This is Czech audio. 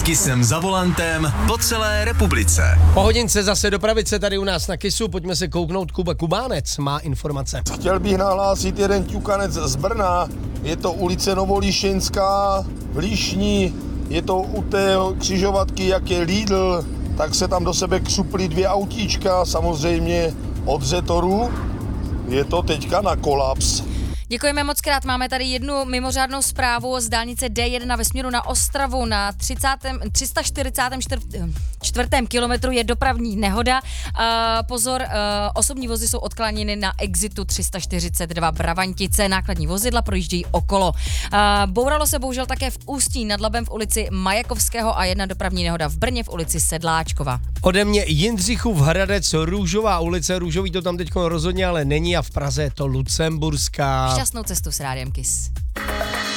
S Kissem za volantem po celé republice. Po hodince zase dopravit se tady u nás na Kissu, pojďme se kouknout. Kuba Kubánec má informace. Chtěl bych nahlásit jeden ťukanec z Brna, je to ulice Novolíšenská v Líšni, je to u té křižovatky, jak je Lidl, tak se tam do sebe křuply dvě autíčka, samozřejmě od Zetoru, je to teďka na kolaps. Děkujeme moc krát. Máme tady jednu mimořádnou zprávu z dálnice D1 ve směru na Ostravu. Na 344. kilometru je dopravní nehoda. Pozor, osobní vozy jsou odkláněny na exitu 342 Bravantice. Nákladní vozidla projíždějí okolo. Bouralo se bohužel také v Ústí nad Labem v ulici Majakovského a jedna dopravní nehoda v Brně v ulici Sedláčkova. Ode mě Jindřichův Hradec, Růžová ulice. Růžový to tam teď rozhodně ale není a v Praze je to Lucemburská. Šťastnou cestu s Rádiem Kiss.